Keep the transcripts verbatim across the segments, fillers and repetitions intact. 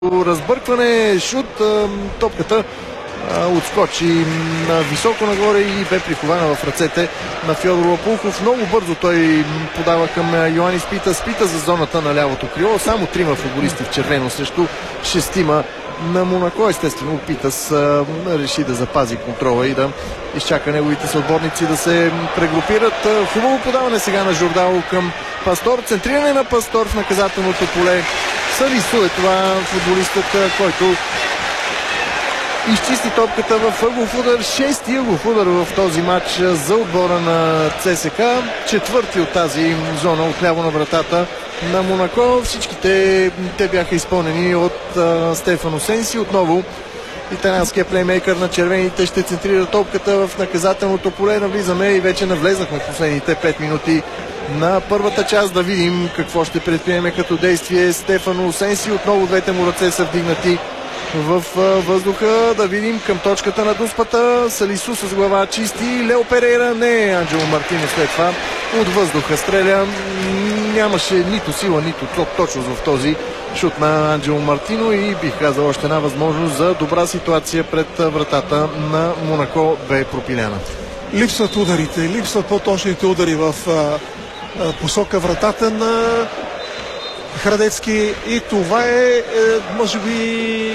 Разбъркване, шут, топката отскочи високо нагоре и бе прикована в ръцете на Фьодор Лопухов. Много бързо той подава към Йоанис Питас. Питас за зоната на лявото крило. Само трима футболисти в червено срещу шестима на Монако. Естествено Питас реши да запази контрола и да изчака неговите съотборници да се прегрупират. Хубаво подаване сега на Жордало към Пастор. Центриране на Пастор в наказателното поле. Салису е това футболистът, който изчисти топката в ъглов удар. Шести ъглов удар в този матч за отбора на ЦСКА. Четвърти от тази зона отляво на вратата на Монако. Всичките те бяха изпълнени от а, Стефано Сенси. Отново италианският плеймейкър на червените ще центрира топката в наказателното поле. Навлизаме и вече навлезнахме в последните пет минути на първата част. Да видим какво ще предприеме като действие Стефано Сенси. Отново двете му ръце са вдигнати в въздуха. Да видим към точката на дуспата. Салису с глава чисти. Лео Перейра, не Анджело Мартино след това от въздуха стреля. Нямаше нито сила, нито точност в този шут на Анджело Мартино и бих казал още една възможност за добра ситуация пред вратата на Монако бе пропиляна. Липсват ударите, липсват по-точните удари в а, а, посока вратата на Храдецки и това е, е може би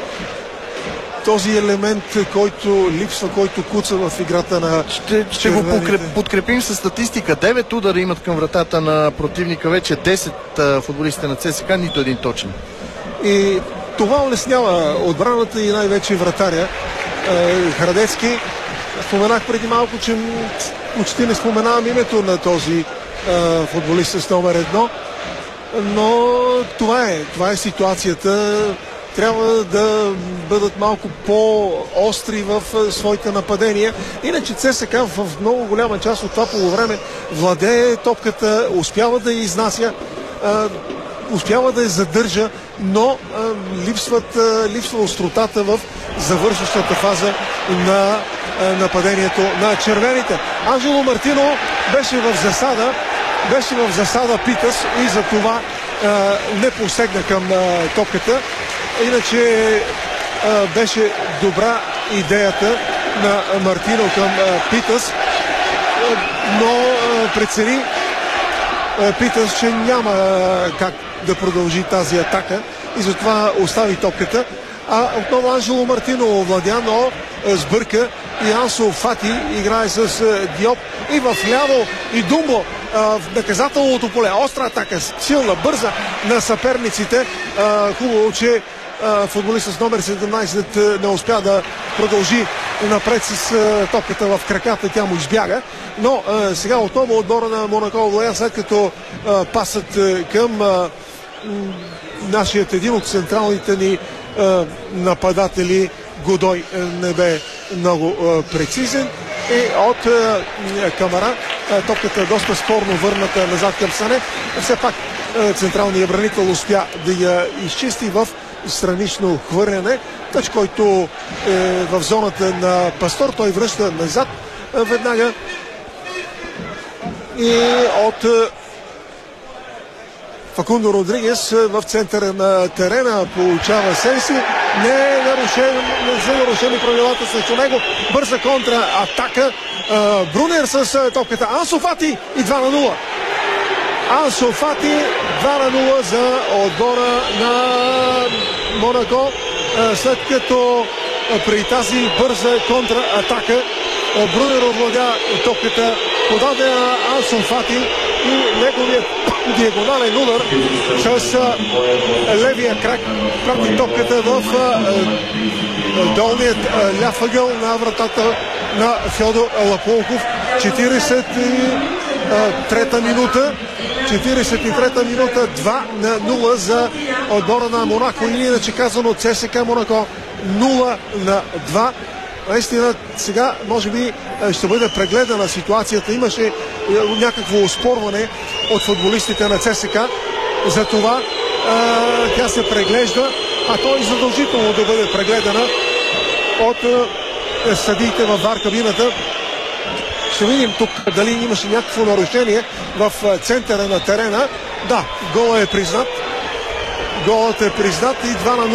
този елемент, който липсва, който куца в играта на Ще, ще го подкрепим с статистика. девет удара имат към вратата на противника, вече десет футболистите на ЦСКА, нито един точен. И това улеснява отбраната и най-вече вратаря е, Храдецки. Споменах преди малко, че почти не споменавам името на този е, футболист с номер едно. Но това е, това е ситуацията. Трябва да бъдат малко по-остри в своите нападения. Иначе ЦСКА в много голяма част от това полувреме владее топката, успява да я изнася, успява да я задържа, но липсват, липсва остротата в завършващата фаза на нападението на червените. Анджело Мартино беше в засада, беше в засада Питас и за това а, не посегна към а, топката. Иначе а, беше добра идеята на Мартино към а, Питас, а, но а, прецени а, Питас, че няма а, как да продължи тази атака и затова остави топката. А отново Анджело Мартино владя, но а, сбърка и Ансо Фати играе с а, Диоп и в ляво и Думбо в наказателното поле. Остра атака, силна, бърза на съперниците. Хубаво, че футболист с номер седемнайсет не успя да продължи напред с топката в краката. Тя му избяга. Но сега отново отбора на Монако влая, след като пасът към нашият един от централните ни нападатели Годой не бе много прецизен. И от е, Камара е, топката е доста спорно върната назад към Сане. Все пак е, централният бранител успя да я изчисти в странично хвърляне. Тъч, който е в зоната на Пастор, той връща назад е, веднага. И от е, Факундо Родригес в центъра на терена получава Сенси. Не е нарушен, не са нарушени правилата срещу него. Бърза контра атака. Брунер с топката. Ансо Фати и два на нула. Ансо Фати два на нула за отбора на Монако. След като при тази бърза контра атака Брунер овладя топката, подаде на Ансо Фати и неговият диагонален удар с левия крак прати топката в долният ляв ъгъл на вратата на Фьодор Лопухов. четирийсет и трета минута. четирийсет и трета минута, два на нула за отбора на Монако. Или иначе казано ЦСКА Монако нула на два. Наистина сега може би ще бъде прегледана ситуацията. Имаше някакво оспорване от футболистите на ЦСКА. За това тя се преглежда, а то е задължително да бъде прегледана от съдиите във ВАР кабината. Ще видим тук дали имаше някакво нарушение в центъра на терена. Да, голът е признат. Голът е признат и два на нула.